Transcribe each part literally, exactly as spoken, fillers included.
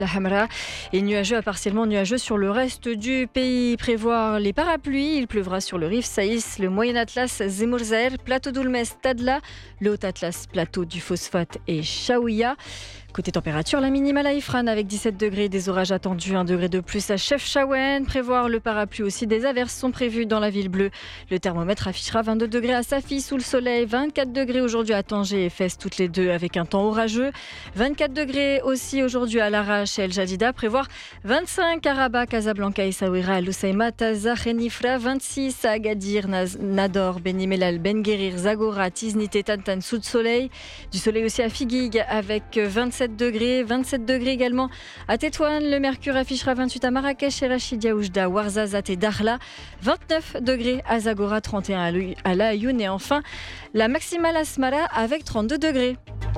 La Hamra est nuageux à partiellement nuageux sur le reste du pays. Prévoir les parapluies, il pleuvra sur le Rif Saïs, le Moyen Atlas, Zemmourzer, plateau d'Oulmez, Tadla, le Haut Atlas, plateau du Phosphate et Chaouia. Côté température, la minimale à Ifrane avec dix-sept degrés, des orages attendus, un degré de plus à Chefchaouen. Prévoir le parapluie aussi, des averses sont prévues dans la ville bleue. Le thermomètre affichera vingt-deux degrés à Safi sous le soleil, vingt-quatre degrés aujourd'hui à Tanger et Fès toutes les deux avec un temps orageux. vingt-quatre degrés aussi aujourd'hui à Larache et El Jadida. Prévoir vingt-cinq à Rabat, Casablanca, Essaouira, à Lusaïma, Taza, Renifra, vingt-six à Agadir, Naz- Nador, Benimelal, Ben Guerir, Zagora, Tiznit et Tantan sous le soleil. Du soleil aussi à Figuig avec vingt-sept degrés, vingt-sept degrés également à Tétouan. Le mercure affichera vingt-huit à Marrakech et Rachidia, Oujda, Ouarzazate et Darla. vingt-neuf degrés à Zagora, trente et un à La Ayoun et enfin la maximale à Smara avec trente-deux degrés.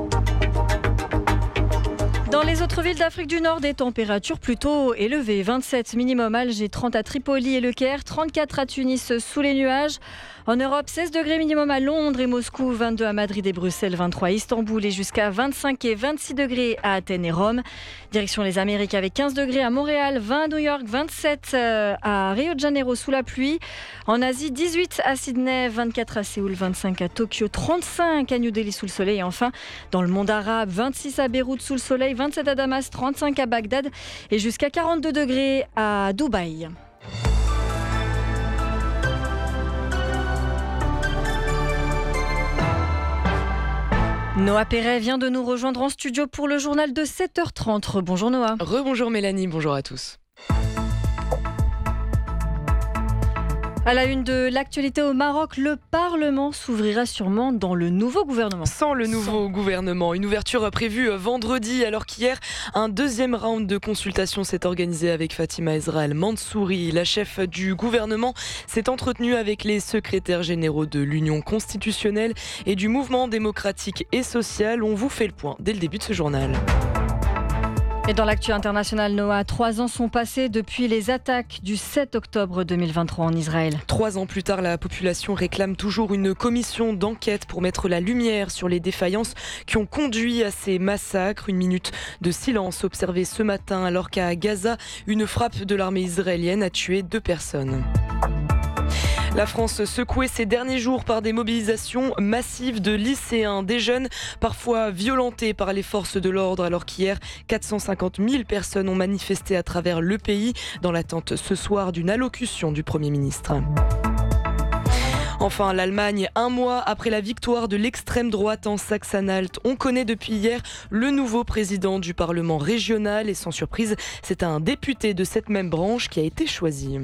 Dans les autres villes d'Afrique du Nord, des températures plutôt élevées. vingt-sept minimum à Alger, trente à Tripoli et Le Caire, trente-quatre à Tunis sous les nuages. En Europe, seize degrés minimum à Londres et Moscou, vingt-deux à Madrid et Bruxelles, vingt-trois à Istanbul et jusqu'à vingt-cinq et vingt-six degrés à Athènes et Rome. Direction les Amériques avec quinze degrés à Montréal, vingt à New York, vingt-sept à Rio de Janeiro sous la pluie. En Asie, dix-huit à Sydney, vingt-quatre à Séoul, vingt-cinq à Tokyo, trente-cinq à New Delhi sous le soleil. Et enfin, dans le monde arabe, vingt-six à Beyrouth sous le soleil, vingt-sept à Damas, trente-cinq à Bagdad et jusqu'à quarante-deux degrés à Dubaï. Noah Perret vient de nous rejoindre en studio pour le journal de sept heures trente. Bonjour Noah. Rebonjour Mélanie, bonjour à tous. À la une de l'actualité au Maroc, le Parlement s'ouvrira sûrement dans le nouveau gouvernement. Sans le nouveau Sans. gouvernement, une ouverture prévue vendredi, alors qu'hier, un deuxième round de consultation s'est organisé avec Fatima Ezra El Mansouri. La chef du gouvernement s'est entretenue avec les secrétaires généraux de l'Union constitutionnelle et du mouvement démocratique et social. On vous fait le point dès le début de ce journal. Et dans l'actu international, Noah, trois ans sont passés depuis les attaques du sept octobre deux mille vingt-trois en Israël. Trois ans plus tard, la population réclame toujours une commission d'enquête pour mettre la lumière sur les défaillances qui ont conduit à ces massacres. Une minute de silence observée ce matin alors qu'à Gaza, une frappe de l'armée israélienne a tué deux personnes. La France secouée ces derniers jours par des mobilisations massives de lycéens, des jeunes parfois violentés par les forces de l'ordre, alors qu'hier, quatre cent cinquante mille personnes ont manifesté à travers le pays dans l'attente ce soir d'une allocution du Premier ministre. Enfin, l'Allemagne, un mois après la victoire de l'extrême droite en Saxe-Anhalt. On connaît depuis hier le nouveau président du Parlement régional et sans surprise, c'est un député de cette même branche qui a été choisi.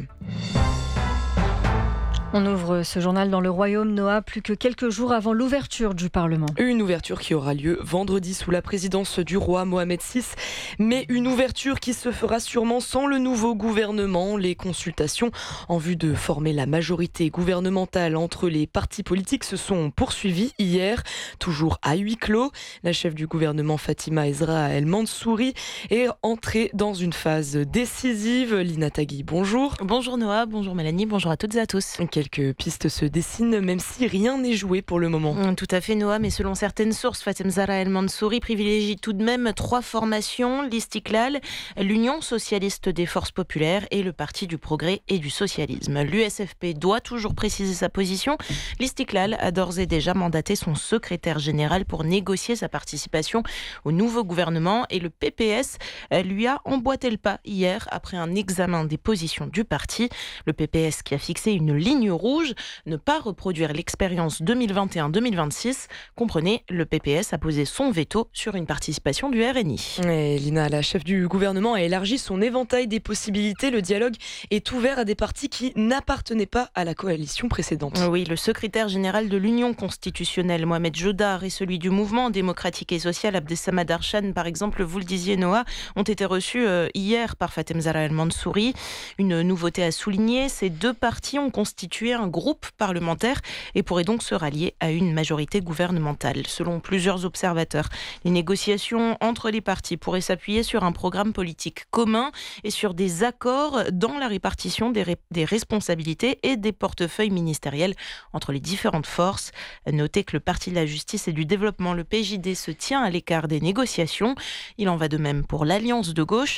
On ouvre ce journal dans le royaume, Noah, plus que quelques jours avant l'ouverture du Parlement. Une ouverture qui aura lieu vendredi sous la présidence du roi Mohamed six, mais une ouverture qui se fera sûrement sans le nouveau gouvernement. Les consultations en vue de former la majorité gouvernementale entre les partis politiques se sont poursuivies hier, toujours à huis clos. La chef du gouvernement Fatima Ezra El Mansouri est entrée dans une phase décisive. Lina Tagui, bonjour. Bonjour Noah, bonjour Mélanie, bonjour à toutes et à tous. Quelques pistes se dessinent, même si rien n'est joué pour le moment. Tout à fait Noah, mais selon certaines sources, Fatem Zahra El Mansouri privilégie tout de même trois formations, l'Istiklal, l'Union socialiste des forces populaires et le Parti du progrès et du socialisme. L'U S F P doit toujours préciser sa position. L'Istiklal a d'ores et déjà mandaté son secrétaire général pour négocier sa participation au nouveau gouvernement et le P P S lui a emboîté le pas hier après un examen des positions du parti. Le P P S qui a fixé une ligne rouge, ne pas reproduire l'expérience deux mille vingt et un deux mille vingt-six. Comprenez, le P P S a posé son veto sur une participation du R N I. Et Lina, la chef du gouvernement, a élargi son éventail des possibilités. Le dialogue est ouvert à des partis qui n'appartenaient pas à la coalition précédente. Oui, le secrétaire général de l'Union constitutionnelle, Mohamed Jodar, et celui du mouvement démocratique et social, Abdessamad Archan, par exemple, vous le disiez Noah, ont été reçus hier par Fatem Zahra El Mansouri. Une nouveauté à souligner, ces deux partis ont constitué constituer un groupe parlementaire et pourrait donc se rallier à une majorité gouvernementale. Selon plusieurs observateurs, les négociations entre les partis pourraient s'appuyer sur un programme politique commun et sur des accords dans la répartition des, ré- des responsabilités et des portefeuilles ministériels entre les différentes forces. Notez que le Parti de la Justice et du Développement, le P J D, se tient à l'écart des négociations. Il en va de même pour l'Alliance de gauche